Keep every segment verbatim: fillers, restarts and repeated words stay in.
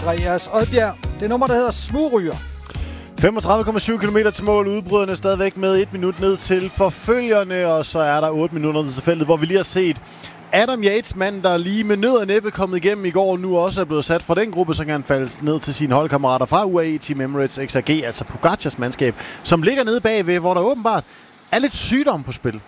Andreas Odbjerg. Det nummer, der hedder Smugryger. femogtredive komma syv kilometer til mål. Udbryderne stadigvæk med et minut ned til forfølgerne, og så er der otte minutter ned til feltet, hvor vi lige har set Adam Yates, mand, der lige med nød og næppe kommet igennem i går, nu også er blevet sat fra den gruppe, så kan han falde ned til sine holdkammerater fra U A E Team Emirates X R G, altså Pogacars mandskab, som ligger nede bagved, hvor der åbenbart er lidt sygdom på spil.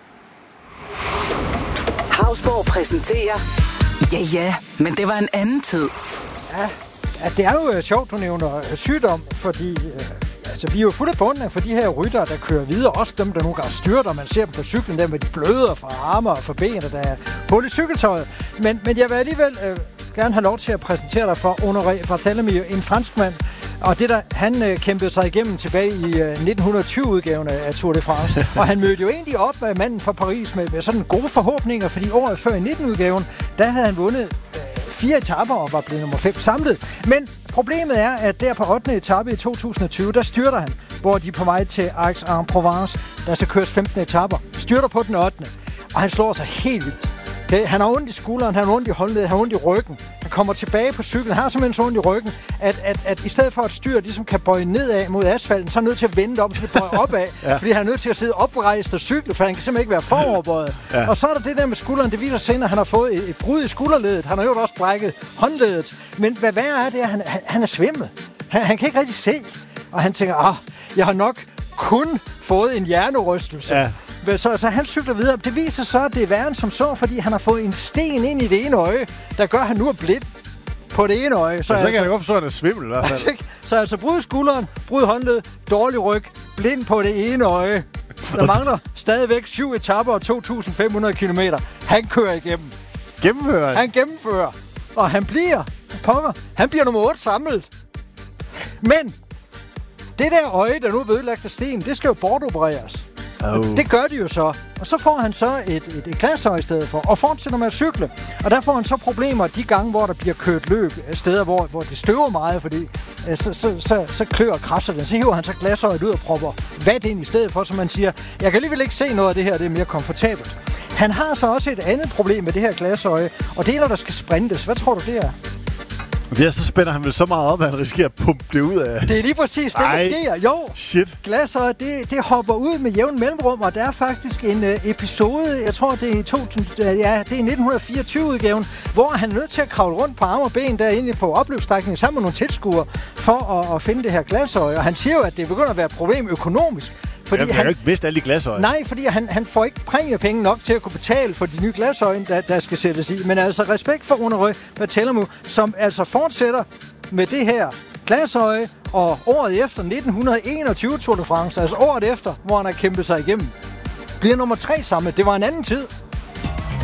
Hausborg præsenterer... Ja, ja, men det var en anden tid. Ja, ja det er jo uh, sjovt, du nævner uh, sygdom, fordi... Uh, altså, vi er jo fuldt af bunden for de her ryttere, der kører videre. Også dem, der nogle gange styrter. Man ser dem på cyklen, der med de bløder fra arme og fra ben, og der er hul i cykeltøjet. Men, men jeg vil alligevel uh, gerne have lov til at præsentere dig for Honoré Barthélemy, en franskmand. Og det der, han øh, kæmpede sig igennem tilbage i øh, nitten tyve-udgaven af Tour de France. Og han mødte jo egentlig op med manden fra Paris med, med sådan gode forhåbninger, fordi året før i nitten-udgaven, der havde han vundet øh, fire etaper og var blevet nummer fem samlet. Men problemet er, at der på ottende etape i to tusind og tyve, der styrter han, hvor de er på vej til Aix-en-Provence, der så køres femten etaper. Styrter på den ottende, og han slår sig helt vildt. Okay, han har ondt i skulderen, han har ondt i håndledet, han har ondt i ryggen. Han kommer tilbage på cyklen, han har simpelthen så ondt i ryggen, at, at, at i stedet for at styret ligesom kan bøje nedad mod asfalten, så er han nødt til at vende om, så det bøjer opad. Ja. Fordi han er nødt til at sidde oprejst og cykle, for han kan simpelthen ikke være foroverbøjet. Ja. Og så er der det der med skulderen, det viser sig, at han har fået et, et brud i skulderledet. Han har jo også brækket håndledet. Men hvad værre er det, at han, han, han er svimmel. Han, han kan ikke rigtig se. Og han tænker, ah, jeg har nok kun fået en hjernerystelse. Ja. Så, så han cykler videre. Det viser så, at det er værre end som så, fordi han har fået en sten ind i det ene øje, der gør, at han nu er blind på det ene øje. Så, så altså, kan jeg godt forstå, at han er svimmel i hvert fald. Så altså brud skulderen, brud håndled, dårlig ryg, blind på det ene øje. Der mangler stadigvæk syv etaper og to tusind fem hundrede kilometer. Han kører igennem. Gennemfører han? Han gennemfører. Og han bliver, pokker, han bliver nummer otte samlet. Men det der øje, der nu er vedlagt af sten, det skal jo bortopereres. Oh. Det gør de jo så. Og så får han så et, et, et glasøje i stedet for, og fortsætter med at cykle. Og der får han så problemer de gange, hvor der bliver kørt løb, steder, hvor, hvor det støver meget, fordi øh, så, så, så, så klør og krasser den. Så hiver han så glasøjet ud og propper vat ind i stedet for, så man siger, jeg kan alligevel ikke se noget af det her, det er mere komfortabelt. Han har så også et andet problem med det her glasøje, og det er, når der skal sprintes. Hvad tror du, det er? Ja, så spænder han vel så meget op, at han risikerer at pumpe det ud af... Det er lige præcis det, der sker. Jo, shit. Glasøjet, det, det hopper ud med jævn mellemrum, og der er faktisk en uh, episode, jeg tror, det er i to tusind, uh, ja, det er nitten fireogtyve-udgaven, hvor han er nødt til at kravle rundt på arme og ben derinde på opløbsstrækningen sammen med nogle tilskuere for at, at finde det her glasøje. Og han siger jo, at det begynder at være et problem økonomisk. Fordi Jamen, han har jo ikke vidst alle de glasøje. Nej, fordi han, han får ikke præmiepenge nok til at kunne betale for de nye glasøjne, der, der skal sættes i. Men altså respekt for Honoré Barthélemy, som altså fortsætter med det her glasøje, og året efter, nitten enogtyve Tour de France, altså året efter, hvor han har kæmpet sig igennem, bliver nummer tre samlet. Det var en anden tid.